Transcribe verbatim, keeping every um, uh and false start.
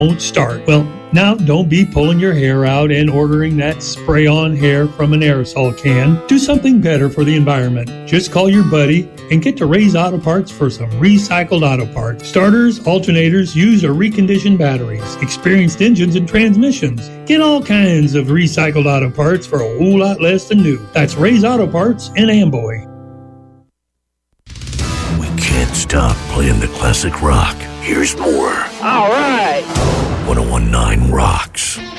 won't start. Well, now don't be pulling your hair out and ordering that spray-on hair from an aerosol can. Do something better for the environment. Just call your buddy and get to Ray's Auto Parts for some recycled auto parts. Starters, alternators, used or reconditioned batteries, experienced engines and transmissions. Get all kinds of recycled auto parts for a whole lot less than new. That's Ray's Auto Parts in Amboy. We can't stop playing the classic rock. Here's more. All right. ten nineteen Rocks.